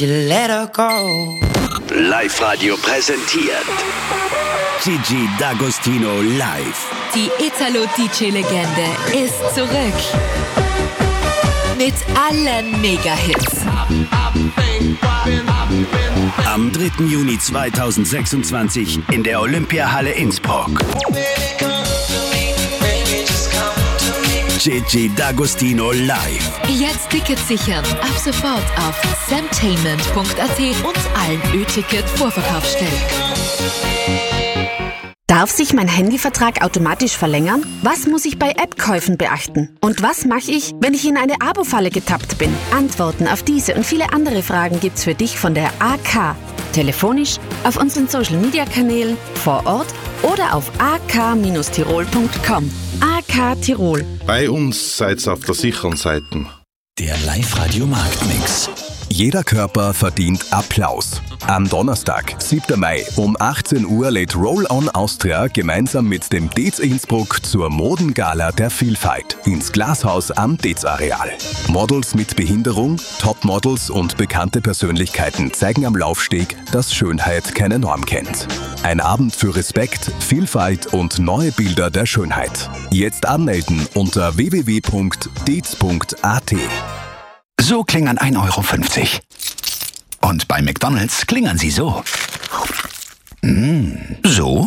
Let her go. Live-Radio präsentiert Gigi D'Agostino live. Die Italo-DJ-Legende ist zurück. Mit allen Mega-Hits. Am 3. Juni 2026 in der Olympiahalle Innsbruck. Gigi D'Agostino live. Jetzt Tickets sichern. Ab sofort auf samtainment.at und allen Ö-Ticket-Vorverkaufsstellen. Darf sich mein Handyvertrag automatisch verlängern? Was muss ich bei App-Käufen beachten? Und was mache ich, wenn ich in eine Abo-Falle getappt bin? Antworten auf diese und viele andere Fragen gibt's für dich von der AK. Telefonisch, auf unseren Social-Media-Kanälen, vor Ort oder auf ak-tirol.com. AK Tirol. Bei uns seid's auf der sicheren Seite. Der Live-Radio Marktmix. Jeder Körper verdient Applaus. Am Donnerstag, 7. Mai um 18 Uhr lädt Roll On Austria gemeinsam mit dem Dez Innsbruck zur Modengala der Vielfalt ins Glashaus am Dez-Areal. Models mit Behinderung, Topmodels und bekannte Persönlichkeiten zeigen am Laufsteg, dass Schönheit keine Norm kennt. Ein Abend für Respekt, Vielfalt und neue Bilder der Schönheit. Jetzt anmelden unter www.dez.at. So klingern 1,50 €. Und bei McDonald's klingern sie so. So.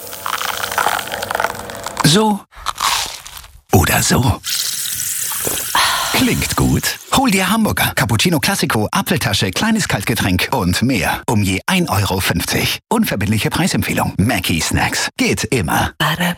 So. Oder so. Klingt gut. Hol dir Hamburger, Cappuccino Classico, Apfeltasche, kleines Kaltgetränk und mehr. Um je 1,50 €. Unverbindliche Preisempfehlung. Mackie Snacks. Geht immer.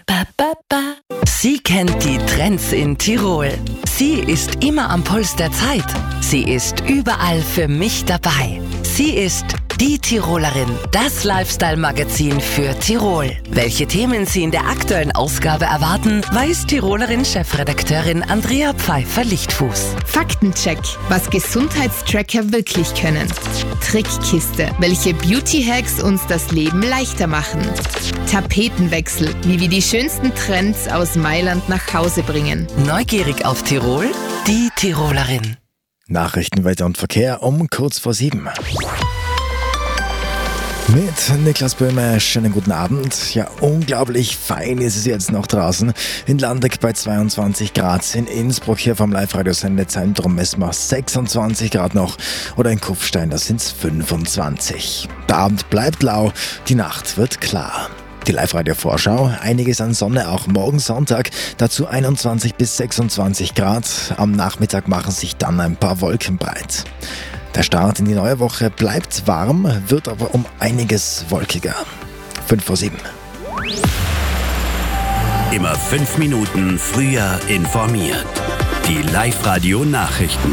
Sie kennt die Trends in Tirol. Sie ist immer am Puls der Zeit. Sie ist überall für mich dabei. Sie ist die Tirolerin, das Lifestyle-Magazin für Tirol. Welche Themen Sie in der aktuellen Ausgabe erwarten, weiß Tirolerin-Chefredakteurin Andrea Pfeiffer-Lichtfuß. Faktencheck, was Gesundheitstracker wirklich können. Trickkiste, welche Beauty-Hacks uns das Leben leichter machen. Tapetenwechsel, wie wir die schönsten Trends aus Mailand nach Hause bringen. Neugierig auf Tirol? Die Tirolerin. Nachrichten, Wetter und Verkehr um kurz vor 7. Mit Niklas Böhme, schönen guten Abend. Ja, unglaublich fein ist es jetzt noch draußen. In Landeck bei 22 Grad, in Innsbruck hier vom Live-Radio-Sendezentrum messen wir 26 Grad noch. Oder in Kufstein, da sind es 25. Der Abend bleibt lau, die Nacht wird klar. Die Live-Radio-Vorschau, einiges an Sonne, auch morgen Sonntag, dazu 21 bis 26 Grad. Am Nachmittag machen sich dann ein paar Wolken breit. Der Start in die neue Woche bleibt warm, wird aber um einiges wolkiger. 5 vor 7. Immer 5 Minuten früher informiert. Die Live-Radio Nachrichten.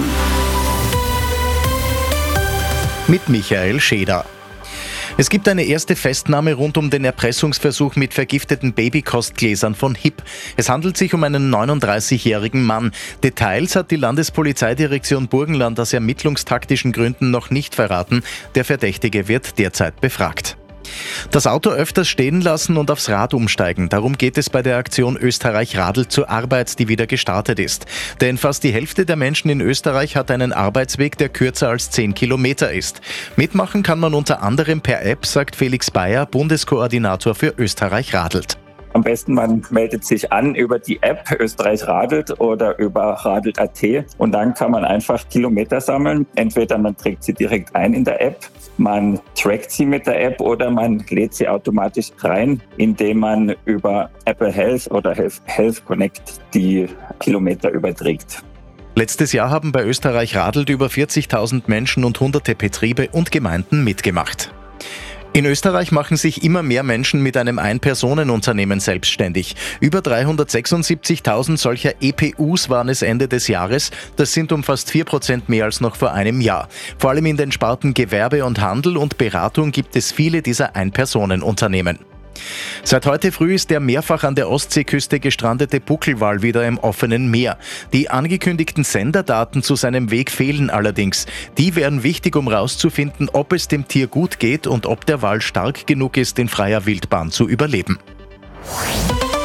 Mit Michael Scheder. Es gibt eine erste Festnahme rund um den Erpressungsversuch mit vergifteten Babykostgläsern von HIP. Es handelt sich um einen 39-jährigen Mann. Details hat die Landespolizeidirektion Burgenland aus ermittlungstaktischen Gründen noch nicht verraten. Der Verdächtige wird derzeit befragt. Das Auto öfters stehen lassen und aufs Rad umsteigen. Darum geht es bei der Aktion Österreich radelt zur Arbeit, die wieder gestartet ist. Denn fast die Hälfte der Menschen in Österreich hat einen Arbeitsweg, der kürzer als 10 Kilometer ist. Mitmachen kann man unter anderem per App, sagt Felix Bayer, Bundeskoordinator für Österreich radelt. Am besten, man meldet sich an über die App Österreich radelt oder über radelt.at und dann kann man einfach Kilometer sammeln. Entweder man trägt sie direkt ein in der App, man trackt sie mit der App oder man lädt sie automatisch rein, indem man über Apple Health oder Health Connect die Kilometer überträgt. Letztes Jahr haben bei Österreich radelt über 40.000 Menschen und hunderte Betriebe und Gemeinden mitgemacht. In Österreich machen sich immer mehr Menschen mit einem Ein-Personen-Unternehmen selbstständig. Über 376.000 solcher EPUs waren es Ende des Jahres. Das sind um fast 4% mehr als noch vor einem Jahr. Vor allem in den Sparten Gewerbe und Handel und Beratung gibt es viele dieser Ein-Personen-Unternehmen. Seit heute früh ist der mehrfach an der Ostseeküste gestrandete Buckelwal wieder im offenen Meer. Die angekündigten Senderdaten zu seinem Weg fehlen allerdings. Die wären wichtig, um herauszufinden, ob es dem Tier gut geht und ob der Wal stark genug ist, in freier Wildbahn zu überleben.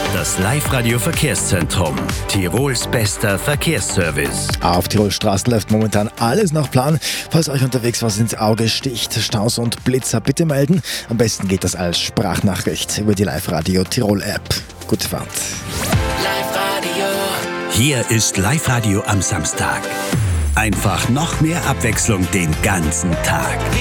Das Live-Radio-Verkehrszentrum. Tirols bester Verkehrsservice. Auf Tirol Straßen läuft momentan alles nach Plan. Falls euch unterwegs was ins Auge sticht, Staus und Blitzer, bitte melden. Am besten geht das als Sprachnachricht über die Live-Radio Tirol App. Gute Fahrt. Live-Radio. Hier ist Live-Radio am Samstag. Einfach noch mehr Abwechslung den ganzen Tag.